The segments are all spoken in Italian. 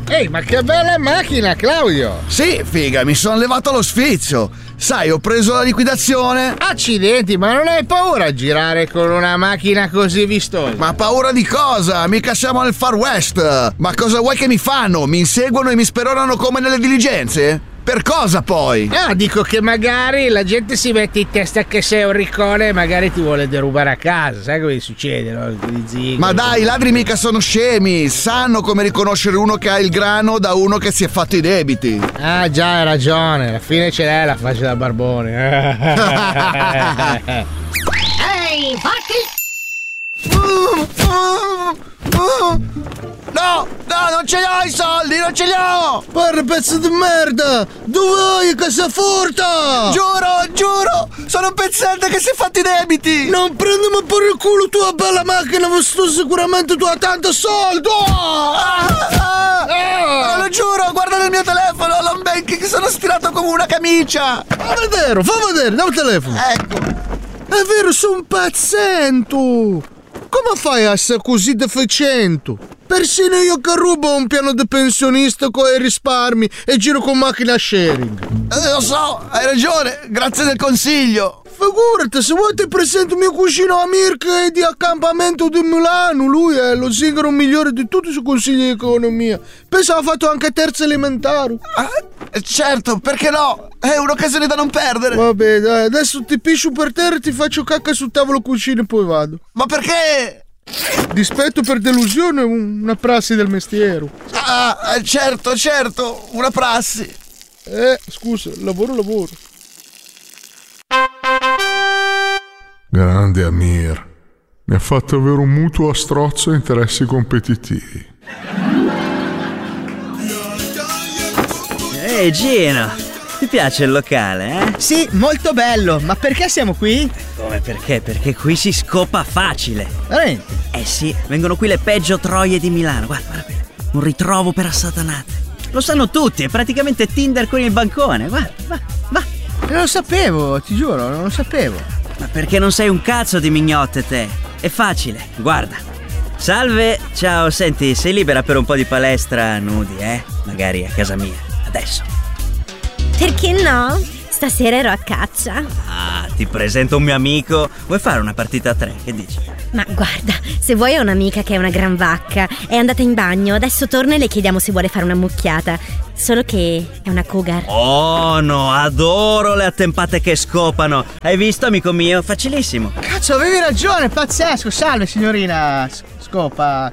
Ehi, ma che bella macchina, Claudio! Sì, figa, mi sono levato lo sfizio. Sai, ho preso la liquidazione. Accidenti, ma non hai paura a girare con una macchina così vistosa? Ma paura di cosa? Mica siamo nel Far West. Ma cosa vuoi che mi fanno? Mi inseguono e mi speronano come nelle diligenze? Per cosa poi? No, dico che magari la gente si mette in testa che sei un riccone e magari ti vuole derubare a casa. Sai come succede, no? Ma dai, i ladri mica sono scemi. Sanno come riconoscere uno che ha il grano da uno che si è fatto i debiti. Ah, già, hai ragione. Alla fine ce l'hai la faccia da barbone. Ehi, fatti! No, non ce li ho i soldi, non ce li ho! Porra pezzo di merda! Dove vai che sei furta? Giuro, sono un pezzente che si è fatto i debiti! Non prendimi per il culo tua bella macchina, sto sicuramente tu hai tanto soldi! Lo giuro, guarda nel mio telefono, l'home banking, sono stirato come una camicia! Fa vedere, dammi il telefono! Ecco! È vero, sono un pezzento! Come fai a essere così deficiente? Persino io che rubo un piano di pensionista con i risparmi e giro con macchina sharing. Lo so, hai ragione, grazie del consiglio. Figurati, se vuoi ti presento mio cugino Amir che è di accampamento di Milano. Lui è lo zingaro migliore di tutti sui consigli di economia. Penso ha fatto anche terza elementare. Certo, perché no? È un'occasione da non perdere. Vabbè, dai, adesso ti piscio per terra e ti faccio cacca sul tavolo cucina e poi vado. Ma perché? Dispetto per delusione è una prassi del mestiere. Ah, certo, una prassi. Scusa, lavoro. Grande Amir, mi ha fatto avere un mutuo a strozzo e interessi competitivi. Ehi Gino, ti piace il locale, eh? Sì, molto bello, ma perché siamo qui? Come perché? Perché qui si scopa facile. Veramente? Eh sì, vengono qui le peggio troie di Milano, guarda qui, un ritrovo per assatanate. Lo sanno tutti, è praticamente Tinder con il bancone, guarda, va. Non lo sapevo, ti giuro, non lo sapevo. Ma perché non sei un cazzo di mignotte te? È facile, guarda. Salve, ciao, senti, sei libera per un po' di palestra nudi, Magari a casa mia, adesso. Perché no? Stasera ero a caccia. Ah, ti presento un mio amico. Vuoi fare una partita a 3? Che dici? Ma guarda, se vuoi ho un'amica che è una gran vacca. È andata in bagno, adesso torna e le chiediamo se vuole fare una mucchiata. Solo che è una cougar. Oh no, adoro le attempate che scopano. Hai visto, amico mio? Facilissimo. Cazzo, avevi ragione, pazzesco. Salve signorina. Scopa.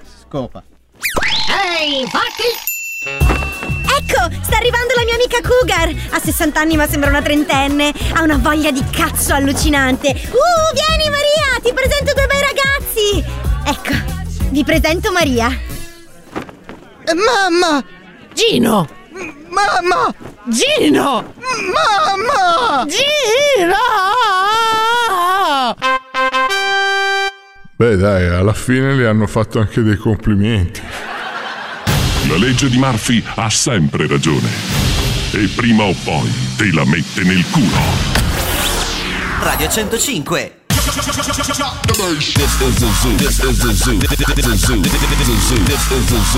Ehi, fatti! Ecco, sta arrivando la mia amica cougar. Ha 60 anni ma sembra una trentenne. Ha una voglia di cazzo allucinante. Vieni Maria, ti presento due bei ragazzi. Ecco, vi presento Maria. Mamma! Gino! Mamma! Gino! Mamma! Gino! Beh dai, alla fine le hanno fatto anche dei complimenti. La legge di Murphy ha sempre ragione. E prima o poi te la mette nel culo. Radio 105. This is the zoo. This is the zoo. This is the zoo. This is the zoo. This is the zoo.